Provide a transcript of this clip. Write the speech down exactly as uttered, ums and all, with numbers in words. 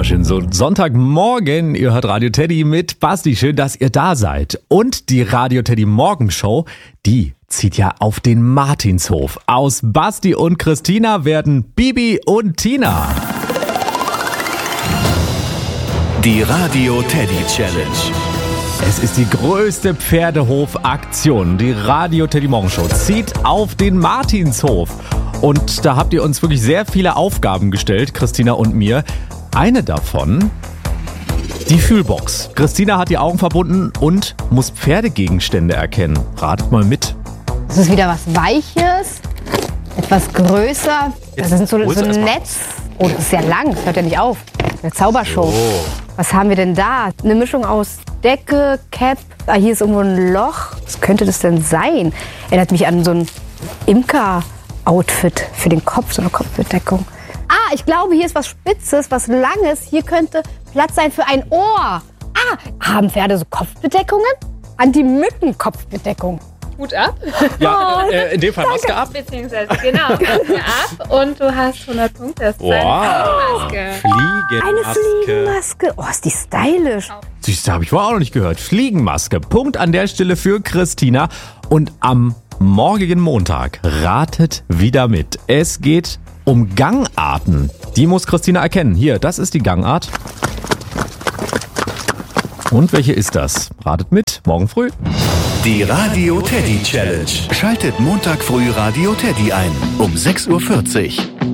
wunderschön. So Sonntagmorgen, ihr hört Radio Teddy mit Basti. Schön, dass ihr da seid. Und die Radio Teddy Morgenshow, die zieht ja auf den Martinshof. Aus Basti und Christina werden Bibi und Tina. Die Radio Teddy Challenge. Es ist die größte Pferdehofaktion. Die Radio Teddy Morgenshow zieht auf den Martinshof. Und da habt ihr uns wirklich sehr viele Aufgaben gestellt, Christina und mir. Eine davon, die Fühlbox. Christina hat die Augen verbunden und muss Pferdegegenstände erkennen. Ratet mal mit. Das ist wieder was Weiches, etwas größer. Das ist so, so ein Netz. Oh, das ist ja lang, das hört ja nicht auf. Eine Zaubershow. Oh. Was haben wir denn da? Eine Mischung aus Decke, Cap. Ah, hier ist irgendwo ein Loch. Was könnte das denn sein? Erinnert mich an so ein Imker-Outfit für den Kopf, so eine Kopfbedeckung. Ah, ich glaube, hier ist was Spitzes, was Langes. Hier könnte Platz sein für ein Ohr. Ah, haben Pferde so Kopfbedeckungen? Anti-Mücken-Kopfbedeckung. Hut ab. Ja, äh, in dem Fall Maske ab. Beziehungsweise, genau, Maske ab und du hast hundert Punkte. Das ist wow. eine Fliegenmaske. Fliegenmaske. Eine Fliegenmaske. Oh, ist die stylisch. Siehst du, habe ich vorher auch noch nicht gehört. Fliegenmaske. Punkt an der Stelle für Christina. Und am morgigen Montag ratet wieder mit. Es geht um Gangarten. Die muss Christina erkennen. Hier, das ist die Gangart. Und welche ist das? Ratet mit, morgen früh. Die Radio Teddy Challenge. Schaltet Montag früh Radio Teddy ein um sechs Uhr vierzig.